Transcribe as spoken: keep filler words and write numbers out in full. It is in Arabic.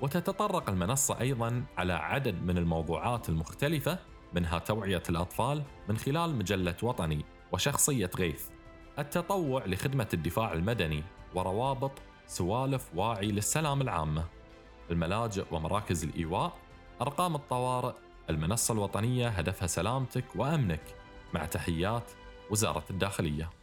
وتتطرق المنصة أيضاً على عدد من الموضوعات المختلفة، منها توعية الأطفال من خلال مجلة وطني وشخصية غيث، التطوع لخدمة الدفاع المدني، وروابط سوالف واعي للسلام العامة، الملاجئ ومراكز الإيواء، أرقام الطوارئ. المنصة الوطنية هدفها سلامتك وأمنك، مع تحيات وزارة الداخلية.